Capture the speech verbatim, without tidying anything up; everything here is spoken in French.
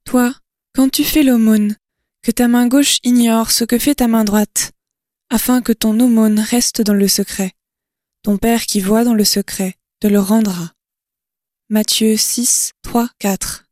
Toi, quand tu fais l'aumône, que ta main gauche ignore ce que fait ta main droite, afin que ton aumône reste dans le secret. Ton Père qui voit dans le secret te le rendra. Matthieu six, trois, quatre.